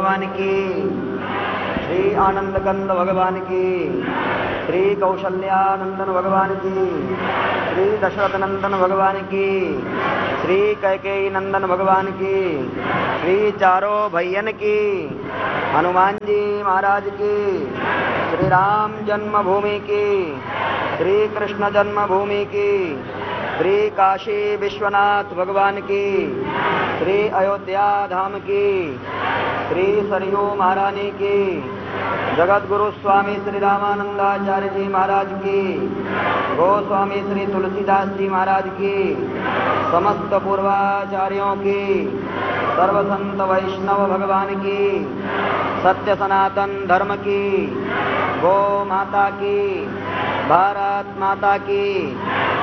भगवान की, श्री आनंद कंद भगवान की, श्री कौशल्यानंदन भगवान की, श्री दशरथ नंदन भगवान की, श्री कैकेयी नंदन भगवान की, श्री चारों भैयन की, हनुमान जी महाराज की, श्री राम जन्मभूमि की, श्री कृष्ण जन्मभूमि की, श्री काशी विश्वनाथ भगवान की, श्री अयोध्या धाम की, श्री सरयू महारानी की, जगत गुरु स्वामी श्री रामानंदाचार्य जी महाराज की, गोस्वामी श्री तुलसीदास जी महाराज की, समस्त पूर्वाचार्यों की, सर्व संत वैष्णव भगवान की, सत्य सनातन धर्म की, गो माता की, भारत माता की,